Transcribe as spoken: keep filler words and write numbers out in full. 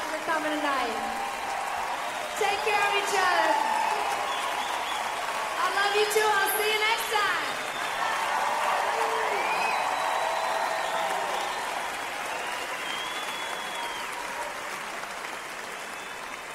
for coming tonight. Take care of each other. I love you too.